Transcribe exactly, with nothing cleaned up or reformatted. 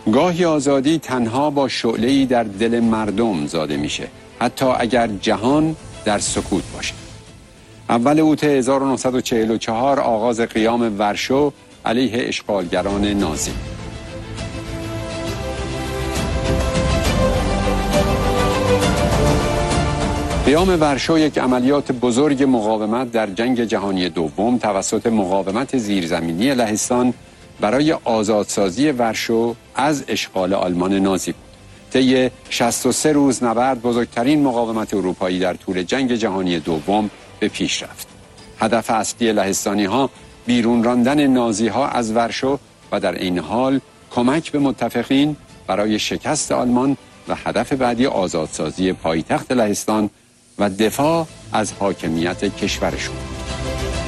گاهی آزادی تنها با شعله‌ای در دل مردم زاده میشه، حتی اگر جهان در سکوت باشه. اول اوت هزار و نهصد و چهل و چهار آغاز قیام ورشو علیه اشغالگران نازی. قیام ورشو یک عملیات بزرگ مقاومت در جنگ جهانی دوم توسط مقاومت زیرزمینی لهستان برای آزادسازی ورشو از اشغال آلمان نازی بود. طی شصت و سه روز نبرد بزرگترین مقاومت اروپایی در طول جنگ جهانی دوم به پیش رفت. هدف اصلی لهستانی ها بیرون راندن نازی ها از ورشو و در این حال کمک به متفقین برای شکست آلمان و هدف بعدی آزادسازی پایتخت لهستان و دفاع از حاکمیت کشورشون.